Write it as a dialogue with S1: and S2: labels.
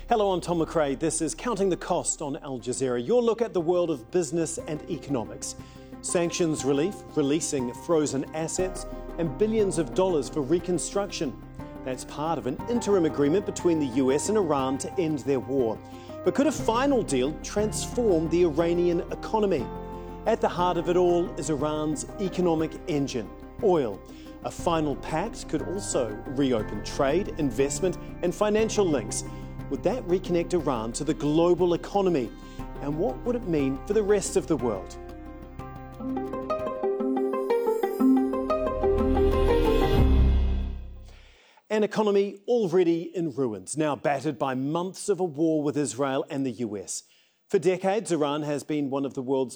S1: Hello, I'm Tom McRae. This is Counting the Cost on Al Jazeera, your look at the world of business and economics. Sanctions relief, releasing frozen assets, and billions of dollars for reconstruction. That's part of an interim agreement between the US and Iran to end their war. But could a final deal transform the Iranian economy? At the heart of it all is Iran's economic engine, oil. A final pact could also reopen trade, investment, and financial links. Would that reconnect Iran to the global economy? And what would it mean for the rest of the world? An economy already in ruins, now battered by months of a war with Israel and the US. For decades, Iran has been one of the world's